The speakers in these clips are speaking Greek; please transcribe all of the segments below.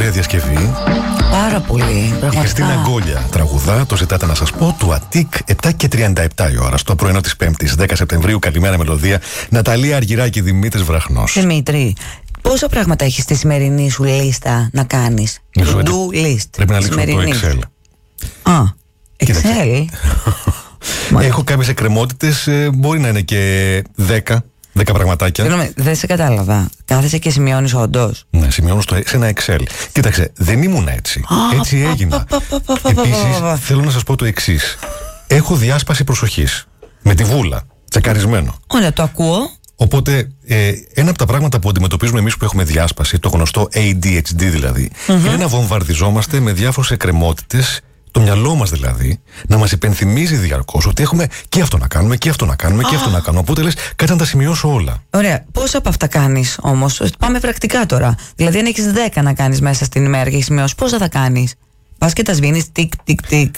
Ωραία διασκευή. Πάρα πολύ, πραγματικά. Η Χριστίνα Γκόλια τραγουδά, το ζητάτε να σας πω, του Αττικ, 7:37 η ώρα, στο πρωινό της Πέμπτης, 10 Σεπτεμβρίου. Καλημέρα μελωδία. Ναταλία Αργυράκη, Δημήτρης Βραχνός. Δημήτρη, πόσα πράγματα έχεις στη σημερινή σου λίστα να κάνεις? Do list. Πρέπει να λήξω το Excel. Α, Excel. Έχω κάποιες εκκρεμότητες, μπορεί να είναι και 10 πραγματάκια. Συγγνώμη, δεν σε κατάλαβα. Κάθεσαι και σημειώνεις όντως? Ναι, σημειώνω σε ένα Excel. Κοίταξε, δεν ήμουν έτσι. Έτσι έγινα. Επίσης, θέλω να σας πω το εξής. Έχω διάσπαση προσοχής. Με τη βούλα. Τσεκαρισμένο. Ωραία, το ακούω. Οπότε, ένα από τα πράγματα που αντιμετωπίζουμε εμείς που έχουμε διάσπαση, το γνωστό ADHD δηλαδή, είναι να βομβαρδιζόμαστε με διάφορες εκκρεμότητες. Το μυαλό μας δηλαδή να μας υπενθυμίζει διαρκώς ότι έχουμε και αυτό να κάνουμε και αυτό να κάνουμε και αυτό να κάνουμε. Οπότε λες, κάτσε να τα σημειώσω όλα. Ωραία. Πόσα από αυτά κάνεις όμως? Πάμε πρακτικά τώρα. Δηλαδή, αν έχεις 10 να κάνεις μέσα στην ημέρα και έχεις σημειώσει, πόσα θα κάνεις? Πας και τα σβήνεις τικ.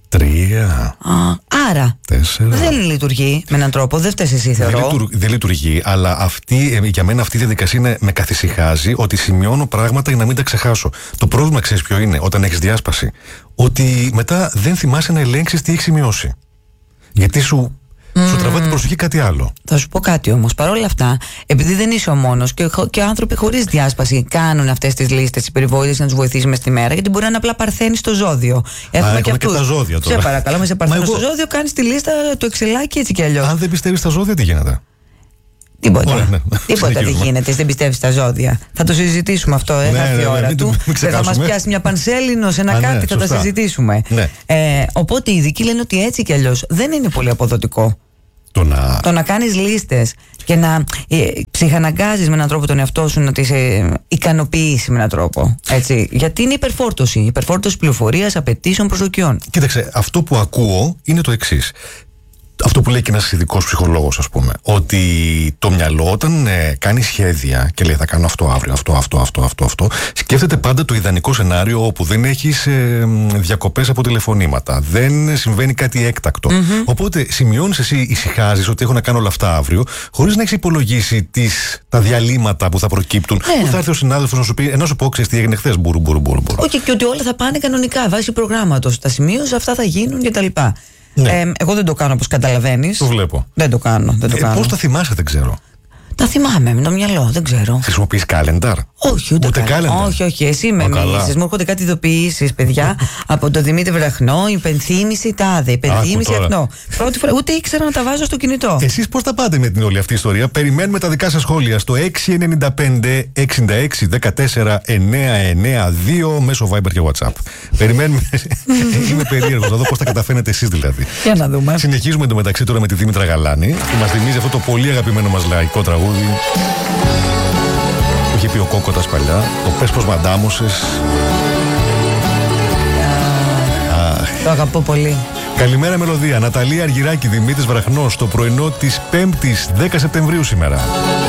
3. Άρα 4. δεν λειτουργεί με έναν τρόπο. Δεν φταίς εσύ, θεωρώ. Δεν λειτουργεί, αλλά για μένα αυτή η διαδικασία με καθησυχάζει ότι σημειώνω πράγματα για να μην τα ξεχάσω. Το πρόβλημα, ξέρεις ποιο είναι, όταν έχεις διάσπαση? Ότι μετά δεν θυμάσαι να ελέγξεις τι έχεις σημειώσει. Γιατί σου τραβάει την προσοχή κάτι άλλο. Θα σου πω κάτι όμως. Παρ' όλα αυτά, επειδή δεν είσαι ο μόνος και άνθρωποι χωρίς διάσπαση κάνουν αυτές τις λίστες, τις περιβόητες να τους βοηθήσει μες τη μέρα, γιατί μπορεί να είναι απλά παρθένεις στο ζώδιο. Έχουμε και τα ζώδια τώρα. Σε παρακαλώ, με σε παρθένεις στο ζώδιο, κάνεις τη λίστα του εξελάκι έτσι κι αλλιώς. Αν δεν πιστεύεις στα ζώδια, τι γίνεται? Τίποτα. Ωραία, ναι. Τίποτα δεν γίνεται. Δεν πιστεύεις στα ζώδια. Θα το συζητήσουμε αυτό. Έρθει η ώρα του. Δεν θα μας πιάσει μια πανσέλινο σε ένα κάτι, θα τα συζητήσουμε. Ναι. Οπότε οι ειδικοί λένε ότι έτσι κι αλλιώς δεν είναι πολύ αποδοτικό. Το να κάνεις λίστες και να ψυχαναγκάζεις με έναν τρόπο τον εαυτό σου να τις ικανοποιήσει με έναν τρόπο. Έτσι. Γιατί είναι υπερφόρτωση πληροφορίας, απαιτήσεων, προσδοκιών. Κοίταξε, αυτό που ακούω είναι το εξής. Αυτό που λέει και ένας ειδικός ψυχολόγος, ας πούμε, ότι το μυαλό όταν κάνει σχέδια και λέει θα κάνω αυτό αύριο, αυτό, σκέφτεται πάντα το ιδανικό σενάριο όπου δεν έχεις διακοπές από τηλεφωνήματα, δεν συμβαίνει κάτι έκτακτο. Οπότε σημειώνεις εσύ, ησυχάζεις ότι έχω να κάνω όλα αυτά αύριο, χωρίς να έχεις υπολογίσει τα διαλύματα που θα προκύπτουν. Που θα έρθει ο συνάδελφος να σου πει, να σου πω, ξέρεις τι έγινε χθες, μπορώ. Όχι, και ότι όλα θα πάνε κανονικά, βάσει προγράμματος. Τα σημείωσα, αυτά θα γίνουν κτλ. Ναι. Εγώ δεν το κάνω, όπως καταλαβαίνεις. Το βλέπω. Δεν το κάνω. Πώς τα θυμάσαι, δεν ξέρω. Τα θυμάμαι με το μυαλό, δεν ξέρω. Χρησιμοποιείς calendar? Όχι, ούτε calendar. Όχι, εσύ με μίλησες. Μου έρχονται κάτι ειδοποιήσεις, παιδιά, από τον Δημήτρη Βραχνό, υπενθύμηση τάδε, υπενθύμηση αυτό. Πρώτη φορά, ούτε ήξερα να τα βάζω στο κινητό. Εσείς πώς τα πάτε με την όλη αυτή ιστορία? Περιμένουμε τα δικά σας σχόλια στο 695 66 14 992 μέσω Viber και WhatsApp. Περιμένουμε. Είμαι περίεργος να δω πώς τα καταφέρνετε εσείς δηλαδή. Για να δούμε. Συνεχίζουμε εντωμεταξύ τώρα με τη Δήμητρα Γαλάνη, που μας θυμίζει αυτό το πολύ αγαπημένο μας λαϊκό τραγούδι που είχε πει ο Κόκοτας παλιά, το «Πες πως μαντάμωσες». Το αγαπώ πολύ. Καλημέρα μελωδία. Ναταλία Αργυράκη, Δημήτρης Βραχνός, το πρωινό της Πέμπτης 10 Σεπτεμβρίου σήμερα.